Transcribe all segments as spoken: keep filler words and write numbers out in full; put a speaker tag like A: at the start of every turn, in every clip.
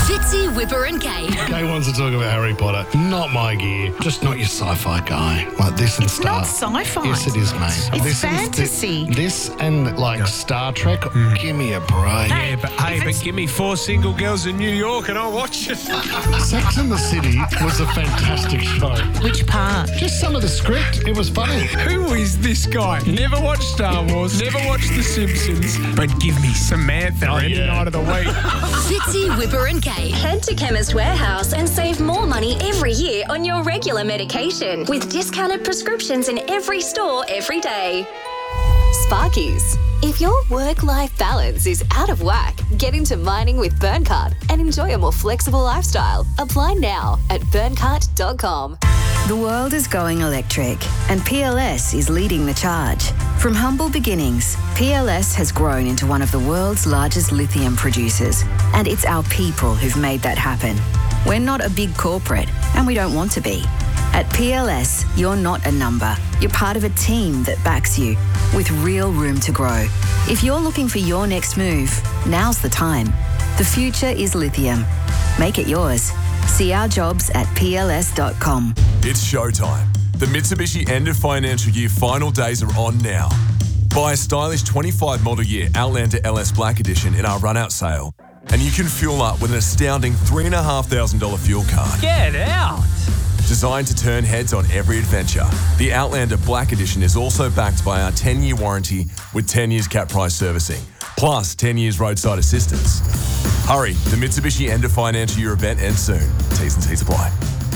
A: Fitzy, Whipper and Kate.
B: Kate wants to talk about Harry Potter. Not my gear. Just not your sci-fi guy. Like this and
C: It's
B: Star.
C: not sci-fi.
B: Yes, it is, mate.
C: It's
B: this
C: fantasy.
B: And, this and like Star Trek. Give me a break.
D: Yeah, but hey, but give me four single girls in New York and I'll watch it.
B: Sex and the City was a fantastic show.
C: Which part?
B: Just some of the script. It was funny.
D: Who is this guy? Never watched Star Wars, never watched The Simpsons, but give me Samantha
B: Oh,
D: any
B: yeah.
D: night of the week.
A: Fitzy, Whipper and Kate.
E: Head to Chemist Warehouse and save more money every year on your regular medication with discounted prescriptions in every store every day.
F: Sparkies. If your work-life balance is out of whack, get into mining with Burncart and enjoy a more flexible lifestyle. Apply now at burncart dot com.
G: The world is going electric, and P L S is leading the charge. From humble beginnings, P L S has grown into one of the world's largest lithium producers, and it's our people who've made that happen. We're not a big corporate, and we don't want to be. At P L S, you're not a number. You're part of a team that backs you, with real room to grow. If you're looking for your next move, now's the time. The future is lithium. Make it yours. See our jobs at P L S dot com.
H: It's showtime. The Mitsubishi end of financial year final days are on now. Buy a stylish twenty-five model year Outlander L S Black Edition in our run-out sale, and you can fuel up with an astounding three thousand five hundred dollars fuel card.
D: Get out!
H: Designed to turn heads on every adventure, the Outlander Black Edition is also backed by our ten-year warranty with ten years cap price servicing, plus ten years roadside assistance. Hurry, the Mitsubishi end of financial year event ends soon. T's and C's apply.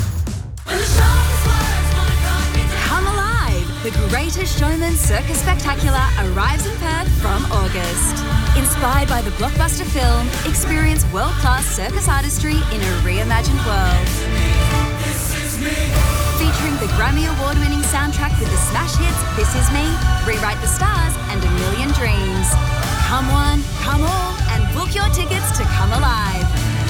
F: Come Alive! The Greatest Showman Circus Spectacular arrives in Perth from August. Inspired by the blockbuster film, experience world-class circus artistry in a reimagined world. Featuring the Grammy Award-winning soundtrack with the smash hits This Is Me, Rewrite the Stars, and A Million Dreams. Come one, come all, and book your tickets to Come Alive.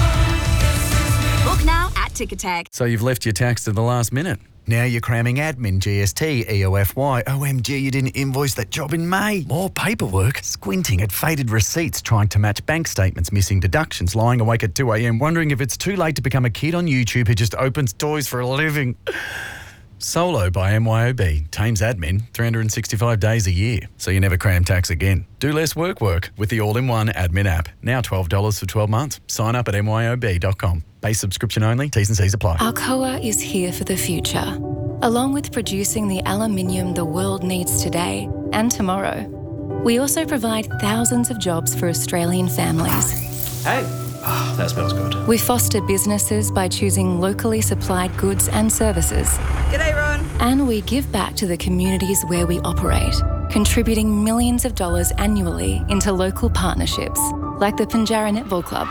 F: Book now at Ticketek.
I: So you've left your tax to the last minute. Now you're cramming admin, G S T, E O F Y. O M G, you didn't invoice that job in May. More paperwork. Squinting at faded receipts, trying to match bank statements, missing deductions, lying awake at two a.m, wondering if it's too late to become a kid on YouTube who just opens toys for a living. Solo by M Y O B. Tames admin three hundred sixty-five days a year, so you never cram tax again. Do less work work with the all-in-one admin app. Now twelve dollars for twelve months. Sign up at M Y O B dot com. Base subscription only. T's and C's apply.
J: Alcoa is here for the future. Along with producing the aluminium the world needs today and tomorrow, we also provide thousands of jobs for Australian families.
K: Hey, oh, that smells good.
J: We foster businesses by choosing locally supplied goods and services.
C: G'day, Ron.
J: And we give back to the communities where we operate, contributing millions of dollars annually into local partnerships, like the Pinjarra Netball Club.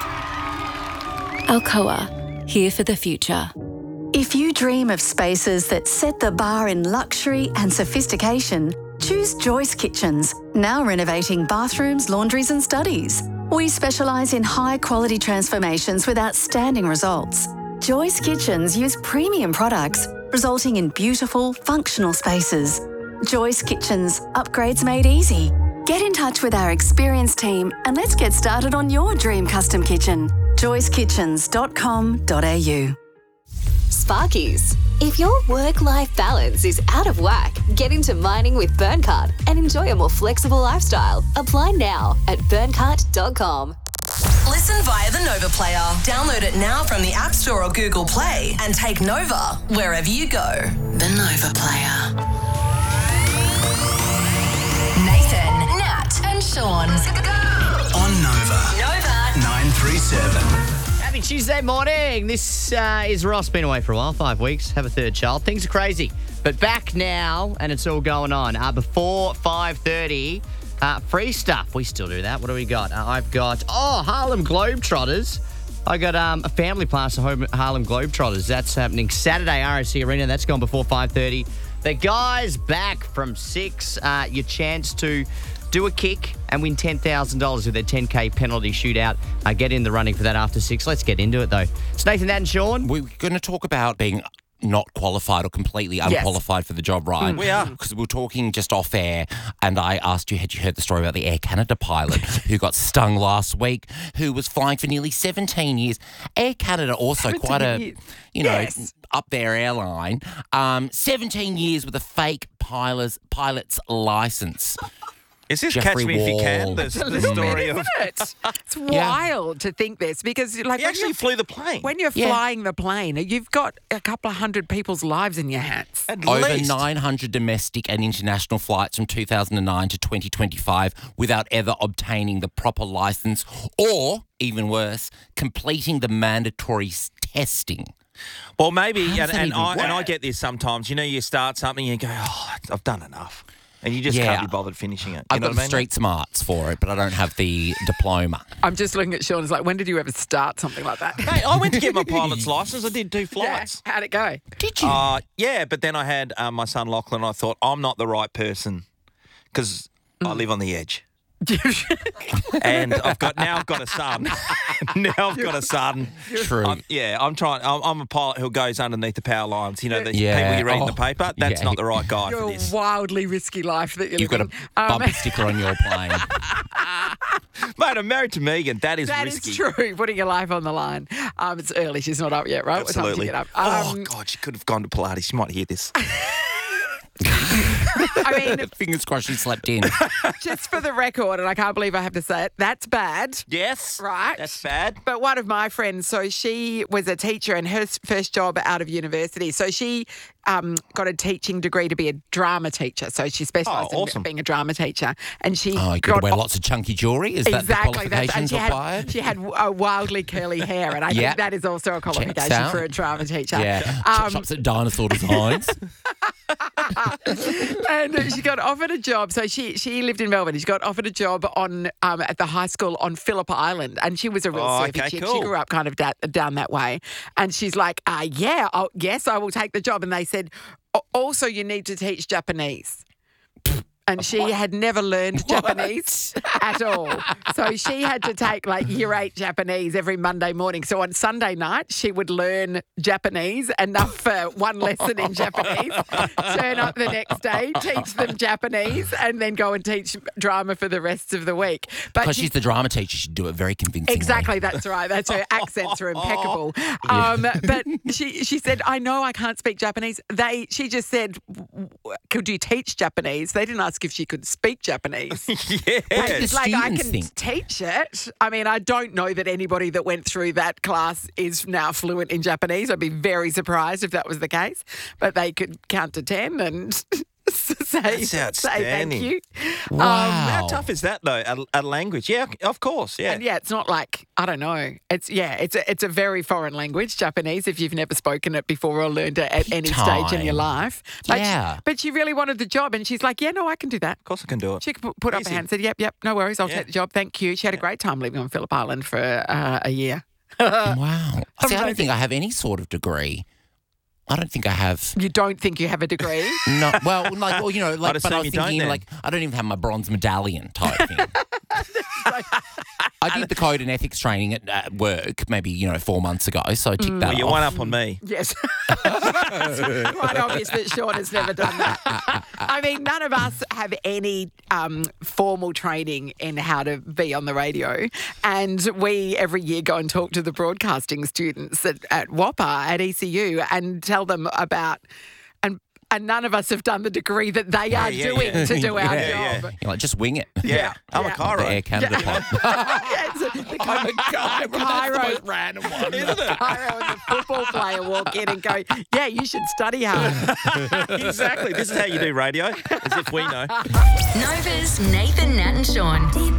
J: Alcoa, here for the future.
L: If you dream of spaces that set the bar in luxury and sophistication, choose Joyce Kitchens, now renovating bathrooms, laundries and studies. We specialise in high-quality transformations with outstanding results. Joyce Kitchens use premium products, resulting in beautiful, functional spaces. Joyce Kitchens, upgrades made easy. Get in touch with our experienced team and let's get started on your dream custom kitchen. joyce kitchens dot com dot a u.
F: Sparkies. If your work-life balance is out of whack, get into mining with Burncart and enjoy a more flexible lifestyle. Apply now at burncart dot com.
M: Listen via the Nova Player. Download it now from the App Store or Google Play and take Nova wherever you go. The Nova Player. Nathan, Nat and Sean.
N: On Nova.
M: Nova.
N: nine three seven.
O: Happy Tuesday morning. This uh, is Ross. Been away for a while, five weeks. Have a third child. Things are crazy. But back now, and it's all going on. Uh, before five thirty, uh, free stuff. We still do that. What do we got? Uh, I've got, oh, Harlem Globetrotters. I got um, a family pass to Harlem Globetrotters. That's happening Saturday, R S C Arena. That's gone before five thirty. The guys back from six. Uh, your chance to do a kick and win ten thousand dollars with their ten K penalty shootout. Uh, get in the running for that after six. Let's get into it, though. It's Nathan, Nat and Sean.
P: We're going to talk about being not qualified or completely
Q: Yes.
P: unqualified for the job, right?
Q: Mm. We are.
P: Because we were talking just off air, and I asked you, had you heard the story about the Air Canada pilot who got stung last week, who was flying for nearly seventeen years? Air Canada also quite a,
Q: years.
P: you know,
Q: Yes.
P: up there airline. Um, seventeen years with a fake pilot's, pilot's license.
R: Is this
P: Jeffrey
R: Catch Me If You Can?
P: Wall.
R: The,
Q: It's a
R: the
Q: little
R: story
Q: bit,
R: of...
Q: isn't it? It's
R: Yeah.
Q: wild to think this because, like,
R: He
Q: when
R: actually
Q: you're,
R: flew the plane.
Q: when you're
R: Yeah.
Q: flying the plane, you've got a couple of hundred people's lives in your hands.
R: At
P: Over
R: least.
P: nine hundred domestic and international flights from two thousand nine to twenty twenty-five without ever obtaining the proper license or, even worse, completing the mandatory s- testing.
R: Well, maybe,
P: How does
R: and,
P: that
R: and,
P: even
R: I, and I
P: work?
R: get this sometimes. You know, you start something and you go, oh, I've done enough. And you just
P: Yeah.
R: can't be bothered finishing it. You
P: I've
R: know
P: got
R: what
P: the
R: I mean?
P: street smarts for it, but I don't have the diploma.
Q: I'm just looking at Sean. It's like, when did you ever start something like that?
R: Hey, I went to get my pilot's license. I did two flights.
Q: Yeah. How'd it go?
P: Did you?
R: Uh, yeah, but then I had um, my son Lachlan. I thought, I'm not the right person because I live on the edge. and I've got now I've got a son. now I've got a son.
P: True.
R: I'm, yeah, I'm trying. I'm, I'm a pilot who goes underneath the power lines. You know, the
P: Yeah.
R: people you read in the
P: Oh,
R: paper. That's
P: yeah.
R: not the right guy
Q: Your
R: for this.
Q: wildly risky life that you're
P: You've got a
Q: living. Um,
P: bumper sticker on your plane.
R: Mate, I'm married to Megan. That is
Q: That is
R: risky.
Q: true. Putting your life on the line. Um, it's early. She's not up yet, right? What time did you
R: Absolutely.
Q: get up?
R: oh
Q: Um,
R: God, she could have gone to Pilates. She might hear this.
Q: I mean,
P: Fingers crossed she slept in.
Q: just for the record, and I can't believe I have to say it, that's bad.
R: Yes,
Q: Right.
R: that's bad.
Q: But one of my friends, so she was a teacher and her s- first job out of university. So she um, got a teaching degree to be a drama teacher. So she specialised
R: Oh,
Q: in
R: awesome.
Q: being a drama teacher. And she
P: Oh, you
Q: got
P: got to wear
Q: off-
P: lots of chunky jewellery? Is that the
Q: Exactly. That's, and
P: qualifications
Q: she
P: required?
Q: had, she had uh, wildly curly hair, and I
P: Yeah.
Q: think that is also a qualification
P: out.
Q: for a drama teacher.
P: Yeah.
Q: Um,
P: Shops at Dinosaur Designs.
Q: and she got offered a job. So she she lived in Melbourne. She got offered a job on um, at the high school on Phillip Island, and she was a real
R: Oh,
Q: surfy
R: okay,
Q: chick.
R: cool.
Q: She grew up kind of da- down that way, and she's like, uh, "Yeah, oh, yes, I will take the job." And they said, "A- "Also, you need to teach Japanese." And she had never learned Japanese at all. So she had to take like year eight Japanese every Monday morning. So on Sunday night, she would learn Japanese enough for one lesson in Japanese, turn up the next day, teach them Japanese, and then go and teach drama for the rest of the week. But
P: Because
Q: she-
P: she's the drama teacher, she'd do it very convincingly.
Q: Exactly, that's right. That's her accents are impeccable. Um, but she she said, "I know I can't speak Japanese." They she just said, "W- "Could you teach Japanese?" They didn't ask if she could speak Japanese.
R: yeah.
Q: It's like I
P: students
Q: can
P: think?
Q: teach it. I mean, I don't know that anybody that went through that class is now fluent in Japanese. I'd be very surprised if that was the case. But they could count to ten and say,
R: That's
Q: say thank
R: outstanding.
Q: you.
P: Wow.
R: How tough is that though? A, a language? Yeah, of course. Yeah.
Q: And yeah, it's not like, I don't know. It's yeah, it's a, it's a very foreign language, Japanese, if you've never spoken it before or learned it at any stage in your
P: Time.
Q: life. But
P: Yeah.
Q: She, but she really wanted the job, and she's like, yeah, no, I can do that.
R: Of course I can do it.
Q: She could put, put up
R: Easy.
Q: her hand and said, yep, yep, no worries, I'll
R: Yeah.
Q: take the job. Thank you. She had a great time living on Phillip Island for uh, a year.
P: Wow. See, I don't think I have any sort of degree. I don't think I have.
Q: You don't think you have a degree?
P: No, well, like, well, you know, like,
R: I'd
P: but I
R: assume
P: was
R: you don't
P: thinking,
R: then.
P: like, I don't even have my bronze medallion type thing. I did the code and ethics training at, at work, maybe you know, four months ago. So I ticked that
R: Well, you're
P: off.
R: one up on me.
Q: Yes. It's quite obvious that Sean has never done that. I mean, none of us have any um, formal training in how to be on the radio. And we every year go and talk to the broadcasting students at, at W A P A, at E C U, and tell them about... and. And none of us have done the degree that they are
R: yeah,
Q: doing
R: yeah.
Q: to do our
R: Yeah,
Q: job.
P: You're like, just wing it.
R: Yeah, I'm a
P: The
R: Cairo.
P: Air Canada pilot.
Q: Yeah, it's a, the
P: Oh my God,
Q: the
P: that's the
Q: Cairo,
P: most random one.
R: Isn't it?
Q: Cairo and the football player walk in and go, yeah, you should study hard.
R: Exactly. This is how you do radio, as if we know.
E: Nova's Nathan, Nat and Sean. Deep